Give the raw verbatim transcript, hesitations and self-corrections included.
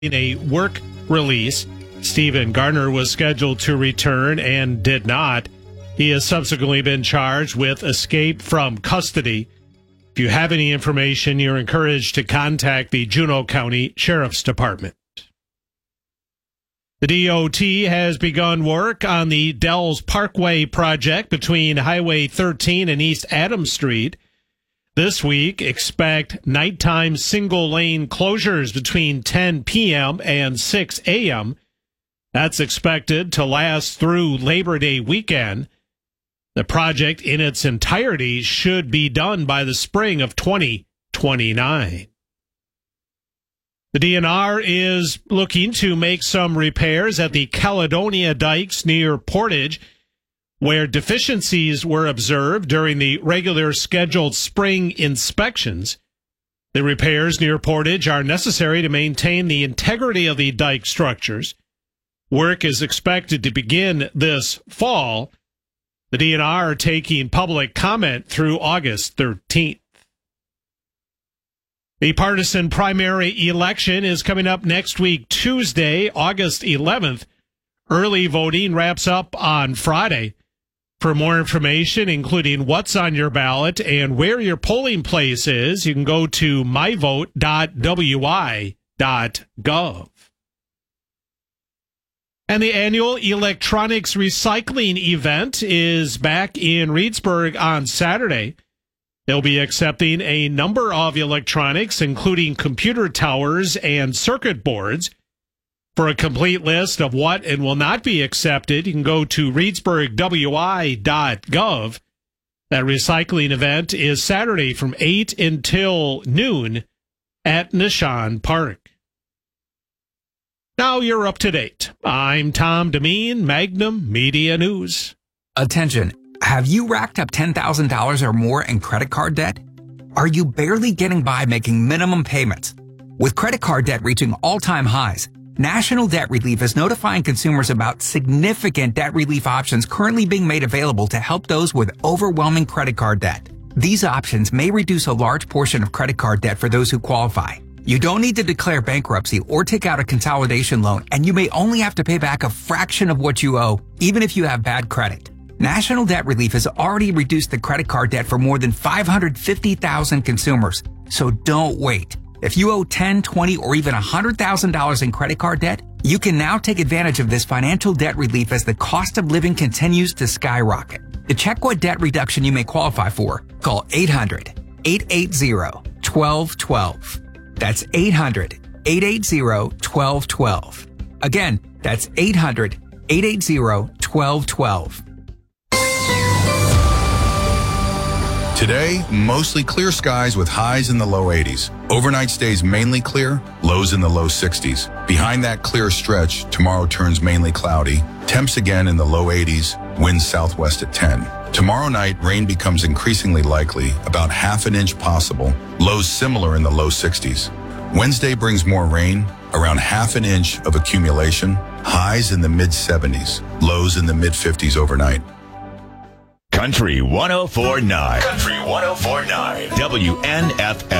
in a work release. Stephen Gardner was scheduled to return and did not. He has subsequently been charged with escape from custody. If you have any information, you're encouraged to contact the Juneau County Sheriff's Department. The D O T has begun work on the Dells Parkway project between Highway thirteen and East Adams Street. This week, expect nighttime single-lane closures between ten p.m. and six a.m. That's expected to last through Labor Day weekend. The project in its entirety should be done by the spring of twenty twenty-nine. The D N R is looking to make some repairs at the Caledonia Dikes near Portage, where deficiencies were observed during the regular scheduled spring inspections. The repairs near Portage are necessary to maintain the integrity of the dike structures. Work is expected to begin this fall. The D N R are taking public comment through August thirteenth. The partisan primary election is coming up next week, Tuesday, August eleventh. Early voting wraps up on Friday. For more information, including what's on your ballot and where your polling place is, you can go to my vote dot w i dot gov. And the annual electronics recycling event is back in Reedsburg on Saturday. They'll be accepting a number of electronics, including computer towers and circuit boards. For a complete list of what and will not be accepted, you can go to reedsburg w i dot gov. That recycling event is Saturday from eight until noon at Nishan Park. Now you're up to date. I'm Tom Demeen, Magnum Media News. Attention. Have you racked up ten thousand dollars or more in credit card debt? Are you barely getting by making minimum payments? With credit card debt reaching all-time highs, National Debt Relief is notifying consumers about significant debt relief options currently being made available to help those with overwhelming credit card debt. These options may reduce a large portion of credit card debt for those who qualify. You don't need to declare bankruptcy or take out a consolidation loan, and you may only have to pay back a fraction of what you owe, even if you have bad credit. National Debt Relief has already reduced the credit card debt for more than five hundred fifty thousand consumers, so don't wait. If you owe ten, twenty, or even one hundred thousand dollars in credit card debt, you can now take advantage of this financial debt relief as the cost of living continues to skyrocket. To check what debt reduction you may qualify for, call eight hundred, eight eight zero, one two one two. That's eight hundred, eight eight zero, one two one two. Again, that's eight hundred, eight eight zero, one two one two. Today, mostly clear skies with highs in the low eighties. Overnight stays mainly clear, lows in the low sixties. Behind that clear stretch, tomorrow turns mainly cloudy. Temps again in the low eighties, winds southwest at ten. Tomorrow night, rain becomes increasingly likely, about half an inch possible. Lows similar in the low sixties. Wednesday brings more rain, around half an inch of accumulation. Highs in the mid seventies, lows in the mid fifties overnight. Country one oh four point nine. Country one oh four point nine. W N F L.